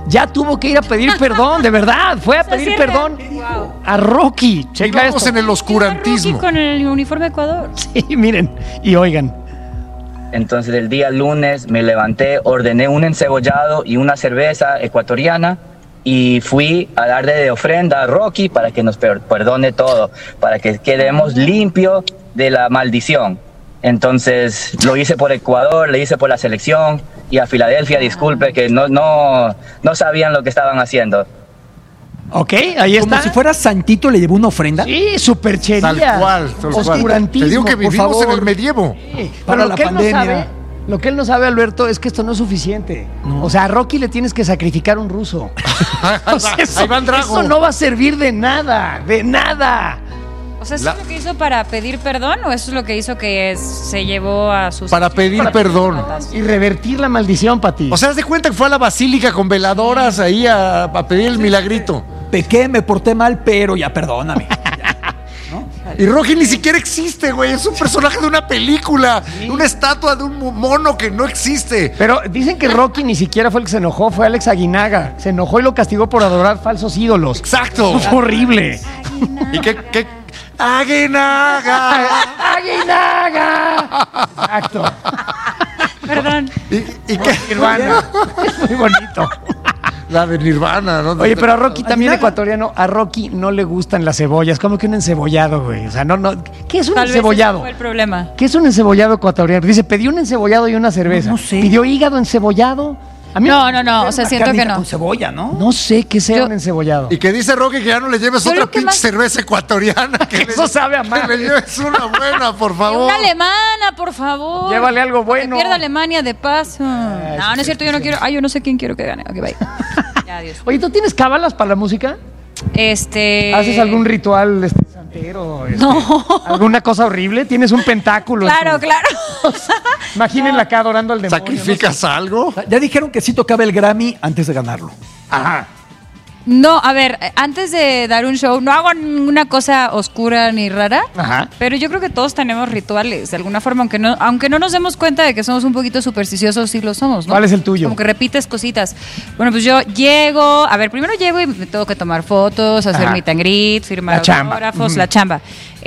ya tuvo que ir a pedir perdón, de verdad. Fue a pedir perdón a Rocky. Checa Vamos esto. en el oscurantismo. Rocky con el uniforme de Ecuador. Sí, miren, y oigan. Entonces el día lunes me levanté, ordené un encebollado y una cerveza ecuatoriana y fui a darle de ofrenda a Rocky para que nos perdone todo, para que quedemos limpios de la maldición. Entonces lo hice por Ecuador, lo hice por la selección y a Filadelfia, disculpe que no sabían lo que estaban haciendo. Ok, ahí está. Como si fuera santito, le llevó una ofrenda. Sí, superchería. Tal cual. Oscurantismo. Te digo que por vivimos favor. en el medievo. Sí, Para pero la lo que pandemia. Lo que él no sabe, Alberto, es que esto no es suficiente. No. O sea, a Rocky le tienes que sacrificar un ruso. O sea, Ahí van Drago. eso no va a servir de nada, de nada. O sea, ¿eso es lo que hizo para pedir perdón o eso es lo que hizo que se llevó a sus... Para pedir perdón. Y revertir la maldición, Pati. O sea, haz de cuenta que fue a la basílica con veladoras ahí a pedir el milagrito. Pequé, me porté mal, pero ya perdóname. Y Rocky ni siquiera existe, güey. Es un personaje de una película. Una estatua de un mono que no existe. Pero dicen que Rocky ni siquiera fue el que se enojó, fue Alex Aguinaga. Se enojó y lo castigó por adorar falsos ídolos. Exacto. Fue horrible. ¿Y qué? Aguinaga. ¡Aguinaga! Exacto. Perdón. ¿Y qué? Nirvana. Es muy bonito. La de Nirvana, ¿no? Oye, pero a Rocky también Aguinaga. ecuatoriano, a Rocky no le gustan las cebollas. Como que un encebollado, güey. O sea, no. ¿Qué es un Tal vez ese encebollado? fue el problema. ¿Qué es un encebollado ecuatoriano? Dice, pedí un encebollado y una cerveza. No sé. ¿Pidió hígado encebollado? A mí No, o sea, Una siento que carnita no. con cebolla, ¿no? no sé qué sea Yo- un encebollado. Y que dice Rocky que ya no le lleves Yo otra lo que pinche más- cerveza ecuatoriana. Que Eso sabe a Que madre. le lleves una buena, por favor. Una alemana, por favor. Llévale algo bueno. Que pierda Alemania de paso. No, no es cierto, yo no quiero. Yo no sé quién quiero que gane. Ok, bye. Ya, adiós. Oye, ¿tú tienes cábalas para la música? ¿Haces algún ritual santero? No. ¿Alguna cosa horrible? ¿Tienes un pentáculo? en Claro, tu- claro. Imagínenla acá adorando al demonio. ¿Sacrificas algo? Ya dijeron que sí tocaba el Grammy antes de ganarlo. Ajá. No, a ver, antes de dar un show, no hago ninguna cosa oscura ni rara. Ajá. Pero yo creo que todos tenemos rituales, de alguna forma, aunque no nos demos cuenta de que somos un poquito supersticiosos, sí lo somos, ¿no? ¿Cuál es el tuyo? Como que repites cositas. Bueno, pues yo llego, primero llego y me tengo que tomar fotos, hacer Ajá. meet and greet, firmar La chamba. autógrafos, Ujú. la chamba.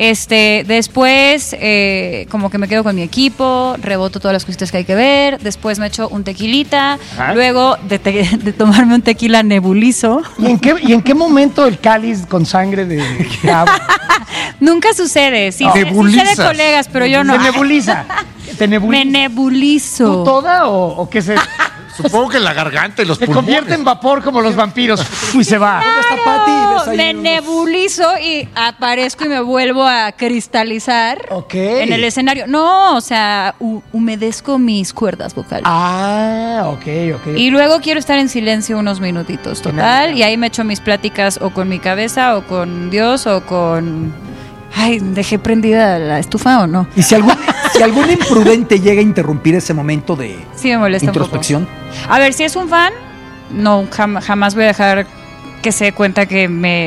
Después, como que me quedo con mi equipo, reboto todas las cositas que hay que ver, después me echo un tequilita, Ajá. luego de tomarme un tequila nebulizo. ¿Y en qué momento el cáliz con sangre de cabra Nunca sucede, sí, sí Nebulizas. sé de colegas, pero yo no. se nebuliza? ¿Te Me nebuliza? nebulizo. ¿Tú toda o qué se Supongo que la garganta y los se pulmones. convierte en vapor como los vampiros y se va? ¿Dónde está Pati? Ves ahí Me unos- nebulizo y aparezco y me vuelvo a cristalizar Ok. en el escenario. No, o sea, humedezco mis cuerdas vocales. Ah, ok. Y luego quiero estar en silencio unos minutitos, total. Y ahí me echo mis pláticas o con mi cabeza o con Dios o con... Ay, ¿dejé prendida la estufa o no? Y si algún imprudente llega a interrumpir ese momento de Sí me molesta introspección. un poco. A ver, si es un fan, no, jamás voy a dejar que se dé cuenta que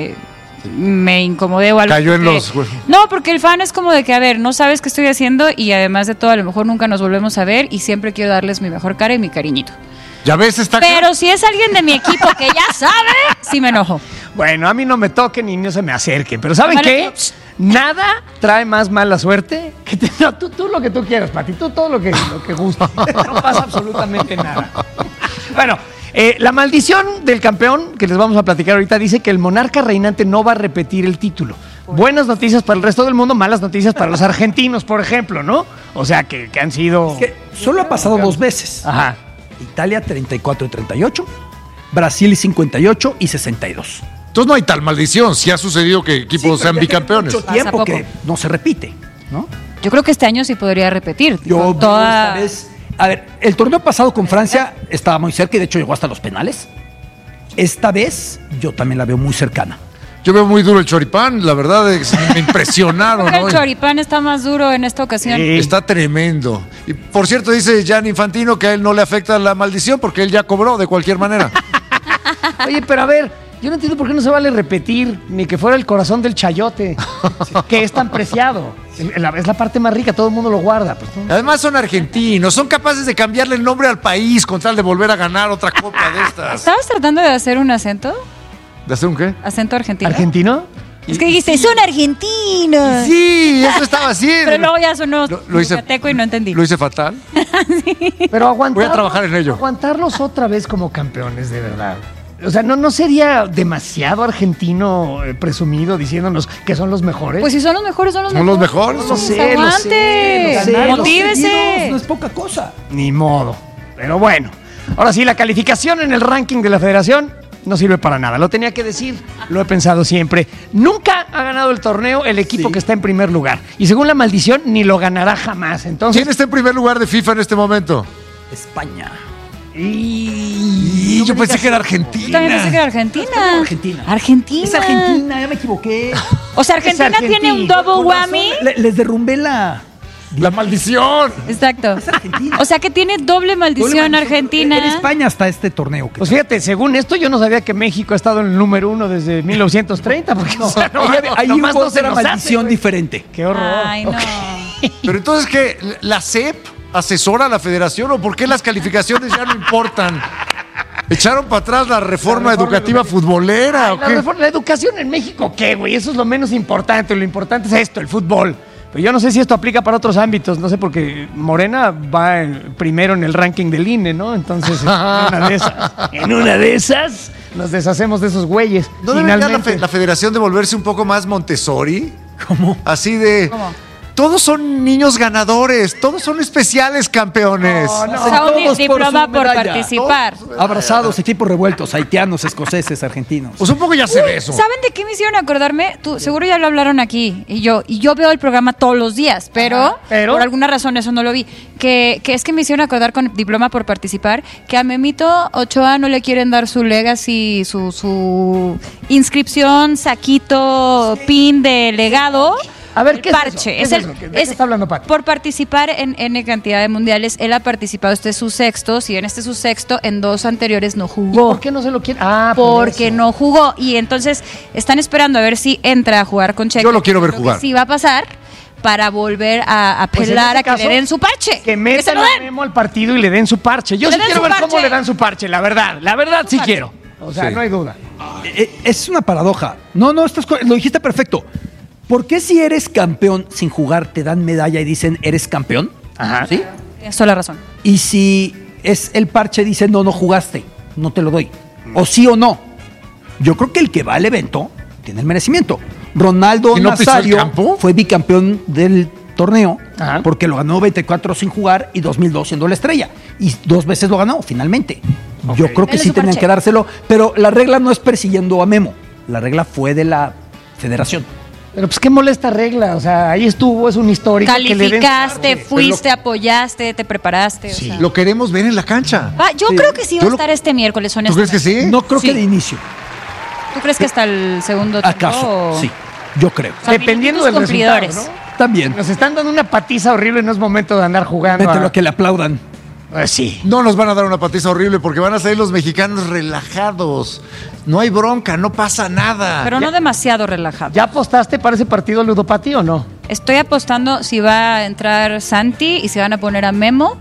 me incomodé o algo. Cayó en porque- los... No, porque el fan es como de que, a ver, no sabes qué estoy haciendo y además de todo, a lo mejor nunca nos volvemos a ver y siempre quiero darles mi mejor cara y mi cariñito. Ya ves, está Pero si es alguien de mi equipo que ya sabe, sí me enojo. Bueno, a mí no me toquen y no se me acerquen. Pero ¿saben Vale, qué? Nada trae más mala suerte que no, tú lo que tú quieras, Pati. Tú todo lo que guste. No pasa absolutamente nada. Bueno, la maldición del campeón que les vamos a platicar ahorita dice que el monarca reinante no va a repetir el título. Buenas noticias para el resto del mundo, malas noticias para los argentinos, por ejemplo, ¿no? O sea, que han sido... Que solo ha pasado 2 veces. Ajá. Italia 34 y 38, Brasil 58 y 62. Entonces no hay tal maldición. Si ha sucedido que equipos sean bicampeones. Mucho tiempo Pasa que poco. no se repite, ¿no? Yo creo que este año sí podría repetir. Yo con toda... esta vez, a ver, el torneo pasado con Francia estaba muy cerca y de hecho llegó hasta los penales. Esta vez yo también la veo muy cercana. Yo veo muy duro el choripán. La verdad es que me impresionaron. Creo que ¿no? el choripán está más duro en esta ocasión. Sí. Está tremendo. Y por cierto, dice Gianni Infantino que a él no le afecta la maldición porque él ya cobró de cualquier manera. Oye, pero a ver, Yo no entiendo por qué no se vale repetir ni que fuera el corazón del chayote, que es tan preciado. Es la parte más rica, todo el mundo lo guarda. Pues, ¿no? Además son argentinos, son capaces de cambiarle el nombre al país con tal de volver a ganar otra copa de estas. ¿Estabas tratando de hacer un acento? ¿De hacer un qué? ¿Acento argentino? ¿Argentino? Es que dijiste, son argentinos. Sí, eso estaba así. Pero luego ya sonó Lo hice- yucateco y no entendí. Lo hice fatal. Pero Voy a trabajar en ello. Aguantarlos otra vez como campeones, de verdad. O sea, ¿no sería demasiado argentino presumido diciéndonos que son los mejores? Pues si son los mejores, son los Son mejores. los mejores. Lo sé, Aguante. lo sé, lo sé. Motívese. No es poca cosa. Ni modo. Pero bueno. Ahora sí, la calificación en el ranking de la federación no sirve para nada. Lo tenía que decir, lo he pensado siempre. Nunca ha ganado el torneo el equipo que está en primer lugar. Y según la maldición, ni lo ganará jamás. Entonces, ¿Quién está en primer lugar de FIFA en este momento? España. Y yo pensé que era Argentina. Yo también pensé que era Argentina. Argentina. Argentina. Es Argentina, ya me equivoqué. O sea, Argentina Es tiene un argentino. double whammy. Les derrumbé la maldición. Exacto. Argentina. O sea que tiene doble maldición Argentina. En España hasta este torneo. pues fíjate, según esto, yo no sabía que México ha estado en el número 1 desde 1930. Porque, o sea, Ahí nomás hubo no se otra nos hace, maldición güey. diferente. Qué horror. Ay, no. Ok. Pero entonces, ¿qué? ¿La CEP asesora a la federación o por qué las calificaciones ya no importan? ¿Echaron para atrás la reforma educativa futbolera o qué? La educación en México, ¿qué, güey? Eso es lo menos importante. Lo importante es esto, el fútbol. Pero yo no sé si esto aplica para otros ámbitos. No sé, porque Morena va primero en el ranking del INE, ¿no? Entonces, en una de esas, nos deshacemos de esos güeyes. ¿No debería Finalmente. la federación de volverse un poco más Montessori? ¿Cómo? Así de... ¿Cómo? Todos son niños ganadores, todos son especiales campeones. O sea, un Todos por diploma su por medalla. participar. Abrazados, equipos revueltos, haitianos, escoceses, argentinos. Pues un poco ya se ve eso. ¿Saben de qué me hicieron acordarme? Seguro ya lo hablaron aquí. Y yo veo el programa todos los días, pero, pero por alguna razón eso no lo vi. Que es que me hicieron acordar con diploma por participar que a Memito Ochoa no le quieren dar su legacy, su inscripción, saquito, pin de legado. A ver, El ¿qué es parche. eso? ¿Qué es eso? ¿De qué está hablando, Pati? Por participar en N cantidad de mundiales, él ha participado, este es su sexto, si bien este es su sexto, en 2 anteriores no ¿Y jugó. por qué no se lo quiere? Ah, por Porque eso. no jugó. Y entonces están esperando a ver si entra a jugar con Checo. Yo lo quiero ver Creo jugar. que sí va a pasar para volver a Pues en apelar ese a que caso, le den su parche. Que se metan lo a den. Memo al partido y le den su parche. Yo Le sí den quiero su ver cómo parche. le dan su parche, la verdad. La verdad sí parche. quiero. O sea, Sí. no hay duda. Es una paradoja. No, lo dijiste perfecto. ¿Por qué si eres campeón sin jugar te dan medalla y dicen eres campeón? Ajá. ¿Sí? Tienes toda la razón. Y si es el parche dice no jugaste, no te lo doy. O sí o no. Yo creo que el que va al evento tiene el merecimiento. Ronaldo ¿Y no pisó el Nazario campo? fue bicampeón del torneo Ajá. porque lo ganó 94 sin jugar y 2002 siendo la estrella. Y 2 veces lo ganó finalmente. Yo creo que Dale sí su tenían parche. que dárselo, pero la regla no es persiguiendo a Memo. La regla fue de la federación. Pero pues qué molesta regla. O sea, ahí estuvo, es un histórico. que le den su Calificaste, parche. fuiste, apoyaste, te preparaste. o sea. Lo queremos ver en la cancha. Yo creo que sí va a estar este miércoles, ¿Tú crees que honestamente. sí? No creo Sí. que de inicio. ¿Tú crees que hasta el segundo tiempo? ¿Acaso? o- Sí, yo creo. O sea, Dependiendo minutos del resultado, cumplidores. ¿no? También. Nos están dando una patiza horrible, no es momento de andar jugando. Mételo a que le aplaudan. Sí. No nos van a dar una patiza horrible porque van a salir los mexicanos relajados. No hay bronca, no pasa nada. Pero no demasiado relajado. ¿Ya apostaste para ese partido ludopati o no? Estoy apostando si va a entrar Santi y si van a poner a Memo.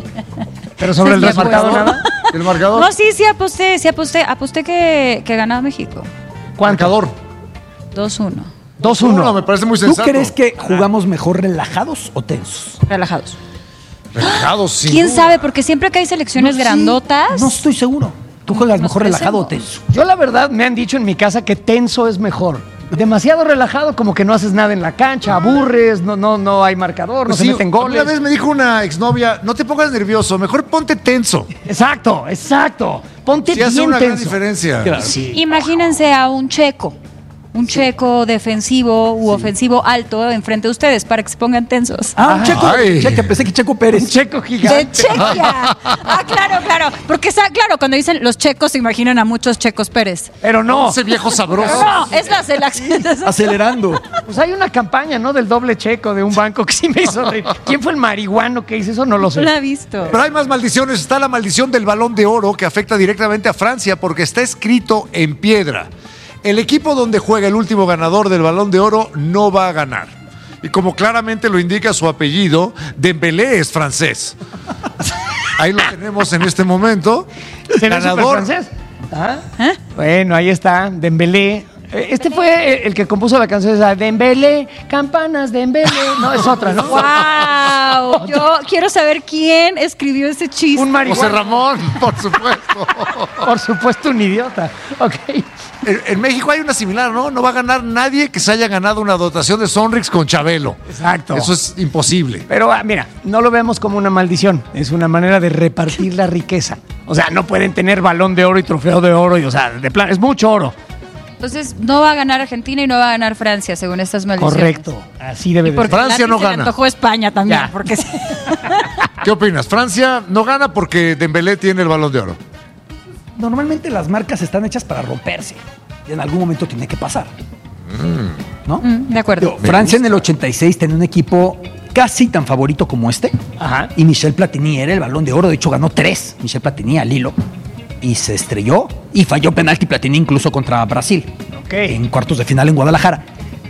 Pero sobre el Sí, resultado apuesto. nada. ¿El marcador? No, sí aposté. Aposté que ganaba México. Marcador. 2-1. 2-1. No, me parece muy ¿Tú sensato. crees que jugamos mejor relajados o tensos? Relajados. Relajados, sin ¿Quién duda. sabe? Porque siempre que hay selecciones No, sí, grandotas. no estoy seguro. ¿Tú juegas Nos mejor relajado o parecemos. tenso? Yo la verdad me han dicho en mi casa que tenso es mejor. Demasiado relajado, como que no haces nada en la cancha, aburres, no hay marcador, no Pues se sí, meten goles. Una vez me dijo una exnovia, no te pongas nervioso, mejor ponte tenso. Exacto. Ponte Sí hace bien una gran tenso. diferencia. Claro. Sí. Imagínense a un checo. un checo defensivo u ofensivo alto enfrente de ustedes para que se pongan tensos. Un Checo, pensé que Checo Pérez. Un checo gigante. De Chequia. Claro. Porque claro, cuando dicen los checos se imaginan a muchos Checos Pérez. Pero no. Ese viejo sabroso. No, es el acento. Acelerando. Pues hay una campaña, ¿no? Del doble checo de un banco que sí me hizo reír. ¿Quién fue el marihuano que hizo eso? No lo sé. No la he visto. Pero hay más maldiciones. Está la maldición del Balón de Oro que afecta directamente a Francia porque está escrito en piedra. El equipo donde juega el último ganador del Balón de Oro no va a ganar. Y como claramente lo indica su apellido, Dembélé es francés. Ahí lo tenemos en este momento. ¿Será francés? Bueno, ahí está, Dembélé. Este fue el que compuso la canción esa, Dembélé, campanas, Dembélé. No, es otra, ¿no? ¡Wow! Yo quiero saber quién escribió ese chiste. Un marihuano. José Ramón, por supuesto. Por supuesto, un idiota. Ok. En México hay una similar, ¿no? No va a ganar nadie que se haya ganado una dotación de Sonrix con Chabelo. Exacto. Eso es imposible. Pero mira, no lo vemos como una maldición. Es una manera de repartir la riqueza. O sea, no pueden tener Balón de Oro y Trofeo de Oro. O sea, de plan, es mucho oro. Entonces, no va a ganar Argentina y no va a ganar Francia, según estas maldiciones. Correcto. Así debe de ser. Francia no gana. Se le antojó España también. Ya. Porque ¿Qué opinas? Francia no gana porque Dembélé tiene el Balón de Oro. Normalmente las marcas están hechas para romperse. Y en algún momento tiene que pasar. ¿No? de acuerdo. Francia en el 86 tenía un equipo casi tan favorito como este. Ajá. Y Michel Platini era el Balón de Oro. De hecho, ganó 3. Michel Platini al hilo. Y se estrelló. Y falló penalti Platini incluso contra Brasil. Ok. En cuartos de final en Guadalajara.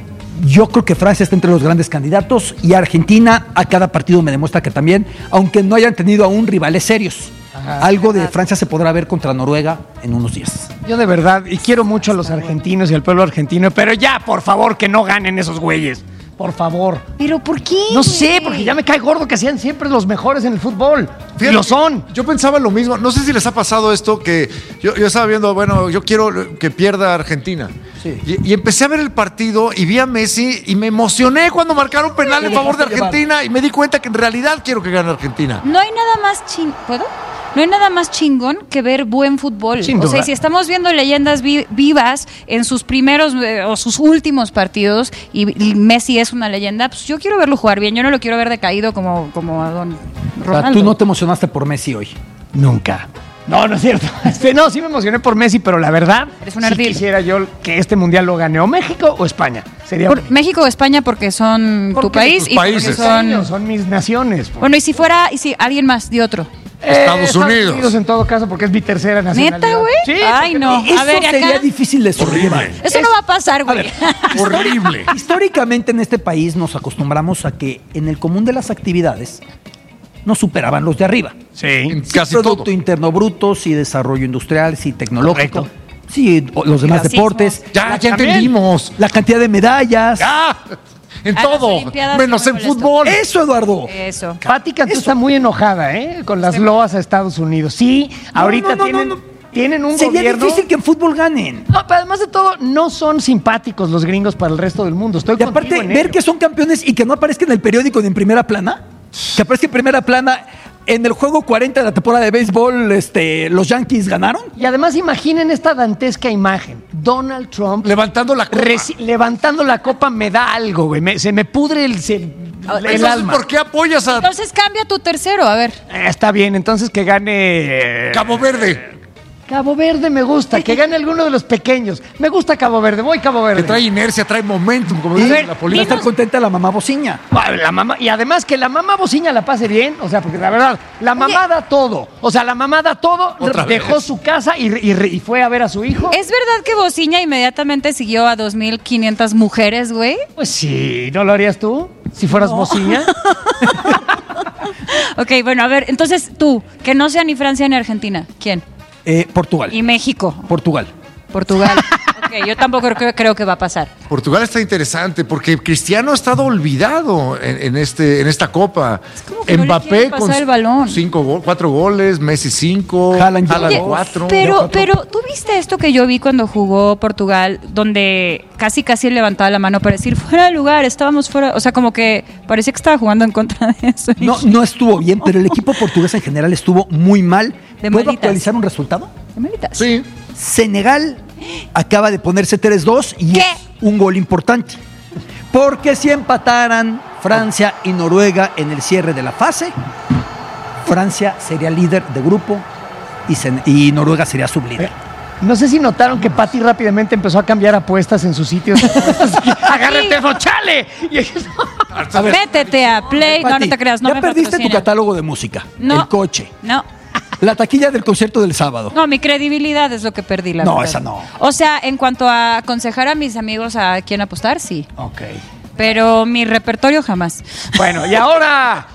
Yo creo que Francia está entre los grandes candidatos. Y Argentina a cada partido me demuestra que también, aunque no hayan tenido aún rivales serios. Algo de Francia se podrá ver contra Noruega en unos días. Yo de verdad, y quiero mucho a los argentinos y al pueblo argentino, pero ya, por favor, que no ganen esos güeyes. Por favor. ¿Pero por qué? No sé, porque ya me cae gordo que sean siempre los mejores en el fútbol. Fíjate, Y lo son. Yo pensaba lo mismo. No sé si les ha pasado esto que yo estaba viendo, bueno, yo quiero que pierda Argentina. Sí. Y empecé a ver el partido y vi a Messi y me emocioné cuando marcaron penal en favor de Argentina y me di cuenta que en realidad quiero que gane Argentina. No hay nada más ¿Puedo? No hay nada más chingón que ver buen fútbol. Sin o sea, duda. si estamos viendo leyendas vivas en sus primeros o sus últimos partidos y Messi es una leyenda, pues yo quiero verlo jugar bien. Yo no lo quiero ver decaído como a don O sea, Ronaldo. tú no te emocionaste por Messi hoy. Nunca. No, no es cierto. No, sí me emocioné por Messi, pero la verdad, Eres un sí ardil. quisiera yo que este mundial lo gane o México o España. Sería México o España porque son tu Porque país tus y porque países. son... mis naciones. Bueno, y si alguien más de otro. Estados Unidos. En todo caso, porque es mi tercera nacionalidad. ¿Neta, güey? Sí. Ay, no. Eso A ver, acá. sería difícil de sobrellevar. Eso no va a pasar, güey. Horrible. Históricamente en este país nos acostumbramos a que en el común de las actividades nos superaban los de arriba. Sí. En Sí, casi Producto todo. Interno Bruto, sí desarrollo industrial, sí tecnológico. Correcto. Sí, los demás Racismo. deportes. Ya También. entendimos. La cantidad de medallas. Ya. En A las todo. Olimpiadas Menos no me en molesto. fútbol. Eso, Eduardo. Eso. Pati Cantú está muy enojada, con las loas a Estados Unidos. Sí, ahorita tienen un Sería gobierno. difícil que en fútbol ganen. No, pero además de todo, no son simpáticos los gringos para el resto del mundo. Estoy Y aparte, contigo en ver ello. que son campeones y que no aparezca en el periódico ni en primera plana. Que aparezca en primera plana. En el juego 40 de la temporada de béisbol, los Yankees ganaron. Y además imaginen esta dantesca imagen. Donald Trump Levantando la copa. levantando la copa me da algo, güey. Se me pudre el Entonces, alma. ¿por qué apoyas a Entonces cambia tu tercero, a ver. Está bien, entonces que gane Cabo Verde? Cabo Verde me gusta, que gane alguno de los pequeños. Me gusta Cabo Verde, voy Cabo Verde. Que trae inercia, trae momentum, como Y dice ver, la va a política. estar contenta la mamá bociña. La mamá, y además que la mamá bociña la pase bien, o sea, porque la verdad, la mamá da todo. O sea, la mamá da todo, Otra dejó vez. su casa y fue a ver a su hijo. ¿Es verdad que Bociña inmediatamente siguió a 2.500 mujeres, güey? Pues sí, ¿no lo harías tú? Si fueras bociña. Ok, bueno, a ver, entonces tú, que no sea ni Francia ni Argentina, ¿quién? Portugal. Y México. Portugal. Portugal. Ok, yo tampoco creo que va a pasar. Portugal está interesante porque Cristiano ha estado olvidado en esta copa. como que no le quieren pasar el balón. 4 goles, Messi 5, Haaland Haaland ya 4. Pero tú viste esto que yo vi cuando jugó Portugal, donde casi levantaba la mano para decir fuera de lugar, estábamos fuera, o sea, como que parecía que estaba jugando en contra de eso. No estuvo bien, pero el equipo portugués en general estuvo muy mal. De ¿Puedo malitas. actualizar un resultado? ¿Qué meritas? Sí. Senegal acaba de ponerse 3-2 y ¿Qué? un gol importante. Porque si empataran Francia y Noruega en el cierre de la fase, Francia sería líder de grupo y Noruega sería sublíder. No sé si notaron que Pati rápidamente empezó a cambiar apuestas en sus sitios. Agarra el teléfono, ¡chale! Métete a Play. Pati, No te creas, no ya me perdiste tu patrocina. catálogo de música, No. el coche, No. la taquilla del concierto del sábado. No, mi credibilidad es lo que perdí, la No, verdad. esa no. O sea, en cuanto a aconsejar a mis amigos a quién apostar, sí. Ok. Pero mi repertorio jamás. Bueno, y ahora,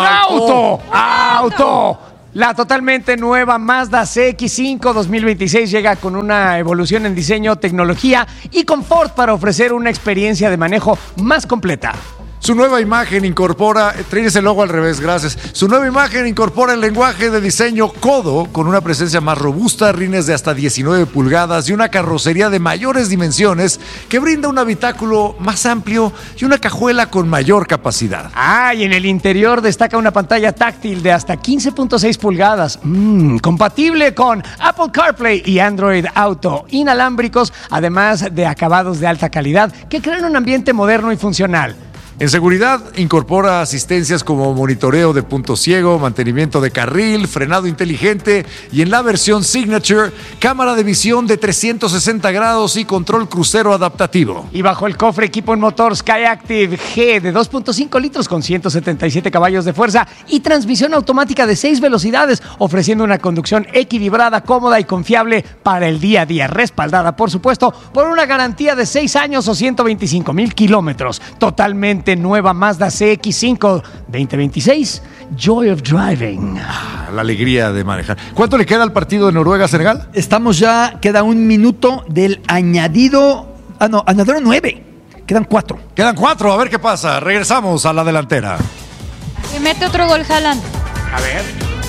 ¡auto! La totalmente nueva Mazda CX-5 2026 llega con una evolución en diseño, tecnología y confort para ofrecer una experiencia de manejo más completa. Su nueva imagen incorpora, traes el logo al revés, gracias. Su nueva imagen incorpora el lenguaje de diseño Kodo con una presencia más robusta, rines de hasta 19 pulgadas y una carrocería de mayores dimensiones que brinda un habitáculo más amplio y una cajuela con mayor capacidad. Y en el interior destaca una pantalla táctil de hasta 15.6 pulgadas, compatible con Apple CarPlay y Android Auto, inalámbricos, además de acabados de alta calidad que crean un ambiente moderno y funcional. En seguridad, incorpora asistencias como monitoreo de punto ciego, mantenimiento de carril, frenado inteligente y en la versión Signature, cámara de visión de 360 grados y control crucero adaptativo. Y bajo el cofre equipo en motor Skyactiv G de 2.5 litros con 177 caballos de fuerza y transmisión automática de 6 velocidades, ofreciendo una conducción equilibrada, cómoda y confiable para el día a día, respaldada, por supuesto, por una garantía de 6 años o 125,000 kilómetros. Totalmente nueva Mazda CX-5 2026, Joy of Driving. La alegría de manejar. ¿Cuánto le queda al partido de Noruega-Senegal? Estamos ya, queda un minuto del añadido. Añadido 9. Quedan 4. Quedan 4, a ver qué pasa. Regresamos a la delantera. Que mete otro gol Haaland. A ver.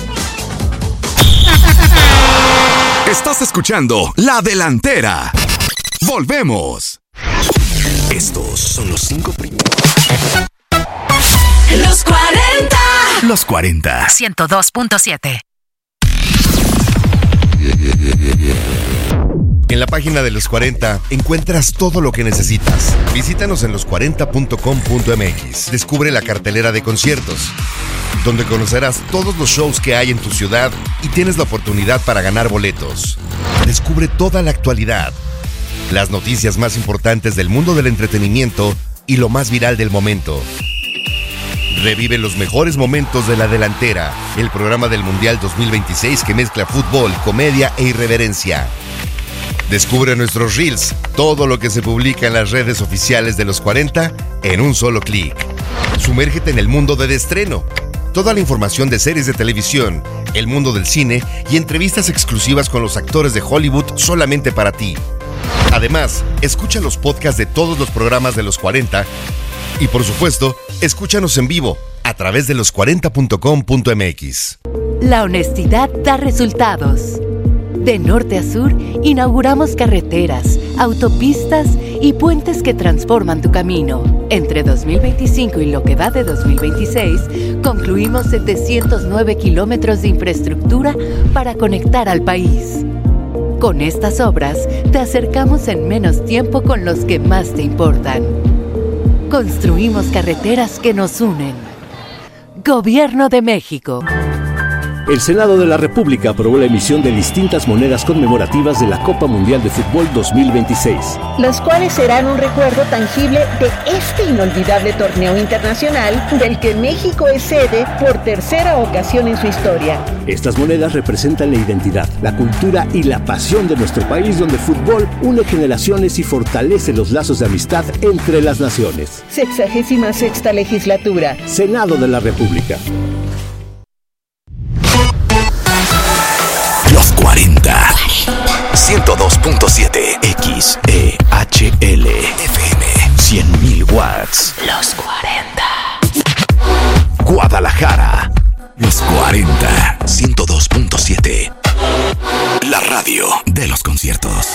Estás escuchando La Delantera. Volvemos. Estos son los 5 primeros. Los 40. Los 40. 102.7. En la página de Los 40 encuentras todo lo que necesitas. Visítanos en los40.com.mx. Descubre la cartelera de conciertos, donde conocerás todos los shows que hay en tu ciudad y tienes la oportunidad para ganar boletos. Descubre toda la actualidad, las noticias más importantes del mundo del entretenimiento y lo más viral del momento. Revive los mejores momentos de La Delantera, el programa del Mundial 2026 que mezcla fútbol, comedia e irreverencia. Descubre nuestros reels, todo lo que se publica en las redes oficiales de Los 40 en un solo clic. Sumérgete en el mundo del estreno. Toda la información de series de televisión, el mundo del cine y entrevistas exclusivas con los actores de Hollywood solamente para ti. Además, escucha los podcasts de todos los programas de Los 40 y, por supuesto, escúchanos en vivo a través de los40.com.mx. La honestidad da resultados. De norte a sur, inauguramos carreteras, autopistas y puentes que transforman tu camino. Entre 2025 y lo que va de 2026, concluimos 709 kilómetros de infraestructura para conectar al país. Con estas obras, te acercamos en menos tiempo con los que más te importan. Construimos carreteras que nos unen. Gobierno de México. El Senado de la República aprobó la emisión de distintas monedas conmemorativas de la Copa Mundial de Fútbol 2026. Los cuales serán un recuerdo tangible de este inolvidable torneo internacional del que México es sede por tercera ocasión en su historia. Estas monedas representan la identidad, la cultura y la pasión de nuestro país, donde el fútbol une generaciones y fortalece los lazos de amistad entre las naciones. 66ª legislatura. Senado de la República. Los 40. 102.7 XEHL FM. 100.000 watts. Los 40. Guadalajara. Los 40. 102.7. La radio de los conciertos.